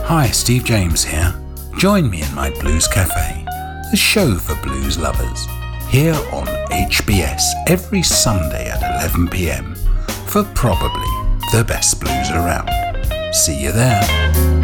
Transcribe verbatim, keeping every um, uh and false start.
Hi, Steve James here. Join me in my Blues Cafe, the show for blues lovers, here on H B S every Sunday at eleven p m for probably the best blues around. See you there.